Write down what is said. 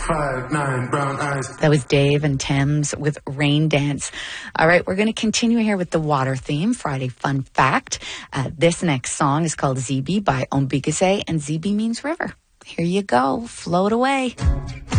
5'9", brown eyes. That was Dave and Thames with Rain Dance. All right, we're going to continue here with the water theme, Friday Fun Fact. This next song is called Zibi by Ombigase, and Zibi means river. Here you go. Float away.